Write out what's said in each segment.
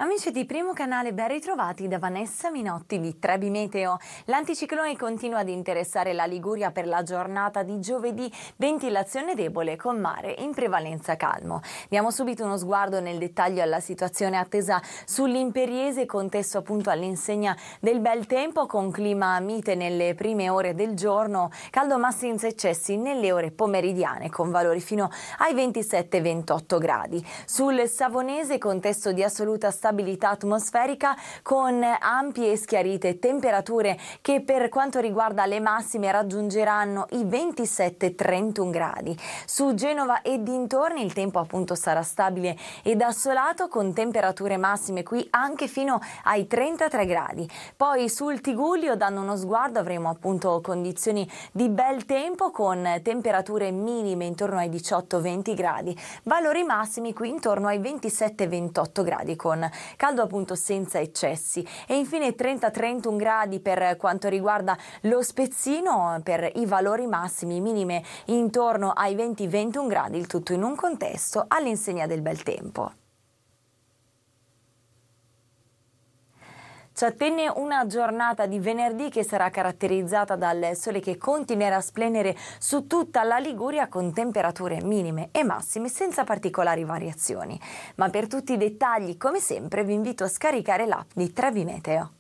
Amici di Primo Canale, ben ritrovati da Vanessa Minotti di Trebi Meteo. L'anticiclone continua ad interessare la Liguria per la giornata di giovedì, ventilazione debole con mare in prevalenza calmo. Diamo subito uno sguardo nel dettaglio alla situazione attesa sull'Imperiese, contesto appunto all'insegna del bel tempo con clima mite nelle prime ore del giorno, caldo ma senza eccessi nelle ore pomeridiane con valori fino ai 27-28 gradi. Sul Savonese, contesto di assoluta stabilità atmosferica con ampie e schiarite temperature che per quanto riguarda le massime raggiungeranno i 27-31 gradi. Su Genova e dintorni il tempo appunto sarà stabile ed assolato con temperature massime qui anche fino ai 33 gradi. Poi sul Tigullio, dando uno sguardo, avremo appunto condizioni di bel tempo con temperature minime intorno ai 18-20 gradi, valori massimi qui intorno ai 27-28 gradi con caldo appunto senza eccessi, e infine 30-31 gradi per quanto riguarda lo Spezzino per i valori massimi, minime intorno ai 20-21 gradi, il tutto in un contesto all'insegna del bel tempo. Ci attende una giornata di venerdì che sarà caratterizzata dal sole che continuerà a splendere su tutta la Liguria con temperature minime e massime senza particolari variazioni. Ma per tutti i dettagli, come sempre, vi invito a scaricare l'app di Trebi Meteo.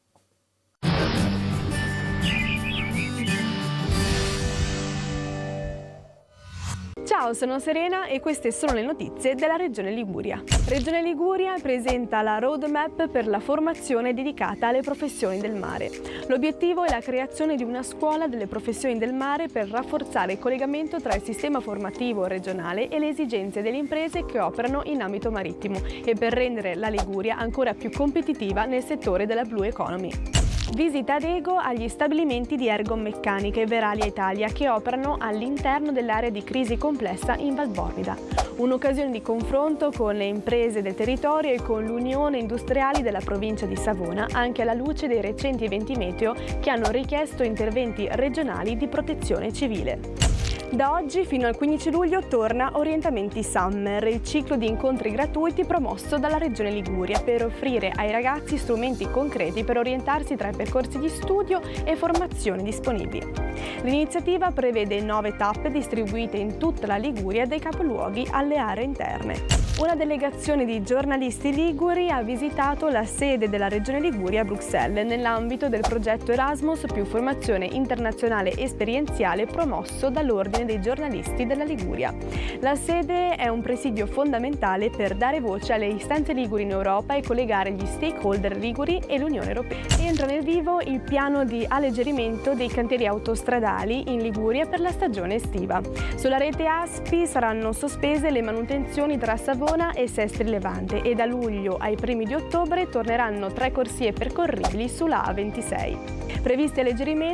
Ciao, sono Serena e queste sono le notizie della Regione Liguria. Regione Liguria presenta la roadmap per la formazione dedicata alle professioni del mare. L'obiettivo è la creazione di una scuola delle professioni del mare per rafforzare il collegamento tra il sistema formativo regionale e le esigenze delle imprese che operano in ambito marittimo e per rendere la Liguria ancora più competitiva nel settore della Blue Economy. Visita ad Ego agli stabilimenti di Ergomeccaniche e Veralia Italia che operano all'interno dell'area di crisi complessa in Valbornida. Un'occasione di confronto con le imprese del territorio e con l'Unione Industriali della provincia di Savona, anche alla luce dei recenti eventi meteo che hanno richiesto interventi regionali di protezione civile. Da oggi fino al 15 luglio torna Orientamenti Summer, il ciclo di incontri gratuiti promosso dalla Regione Liguria per offrire ai ragazzi strumenti concreti per orientarsi tra i percorsi di studio e formazione disponibili. L'iniziativa prevede 9 tappe distribuite in tutta la Liguria dai capoluoghi alle aree interne. Una delegazione di giornalisti liguri ha visitato la sede della Regione Liguria a Bruxelles nell'ambito del progetto Erasmus più formazione internazionale esperienziale promosso dall'Ordine dei giornalisti della Liguria. La sede è un presidio fondamentale per dare voce alle istanze liguri in Europa e collegare gli stakeholder liguri e l'Unione Europea. Entra nel vivo il piano di alleggerimento dei cantieri autostradali in Liguria per la stagione estiva. Sulla rete ASPI saranno sospese le manutenzioni tra Savona e Sestri Levante e da luglio ai primi di ottobre torneranno 3 corsie percorribili sulla A26. Previsti alleggerimenti